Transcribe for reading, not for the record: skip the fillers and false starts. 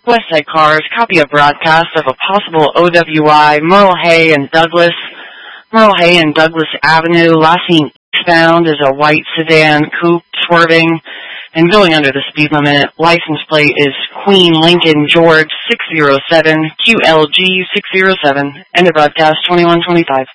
Westside Cars, copy a broadcast of a possible OWI, Merle Hay and Douglas. Merle Hay and Douglas Avenue, last seen eastbound is a white sedan coupe swerving and going under the speed limit. License plate is Queen Lincoln George 607, QLG 607. End of broadcast 2125.